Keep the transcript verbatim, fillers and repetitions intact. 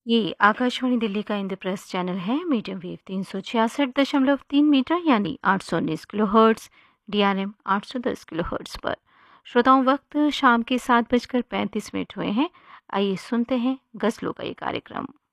ये आकाशवाणी दिल्ली का इंद्रप्रस्थ चैनल है। मीडियम वेव तीन सौ छियासठ दशमलव तीन मीटर यानी आठ सौ उन्नीस kilo hertz, D R M आठ सौ दस किलो हर्ट्स पर। श्रोताओं, वक्त शाम के सात बजकर पैंतीस मिनट हुए हैं। आइए सुनते हैं गज़लों का ये कार्यक्रम।